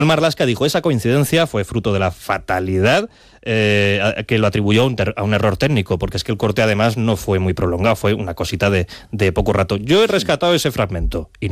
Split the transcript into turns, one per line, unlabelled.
Marlaska dijo, esa coincidencia fue fruto de la fatalidad, que lo atribuyó a un error técnico, porque es que el corte además no fue muy prolongado, fue una cosita de poco rato. Yo he rescatado ese fragmento y